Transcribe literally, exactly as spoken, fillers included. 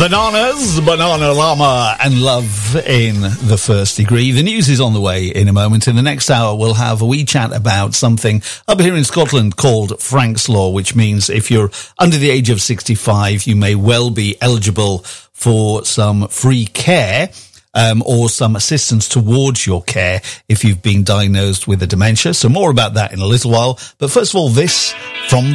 Bananas, Banana Llama and Love in the First Degree. The news is on the way in a moment. In the next hour, we'll have a wee chat about something up here in Scotland called Frank's Law, which means if you're under the age of sixty-five, you may well be eligible for some free care um, or some assistance towards your care if you've been diagnosed with a dementia. So more about that in a little while. But first of all, this from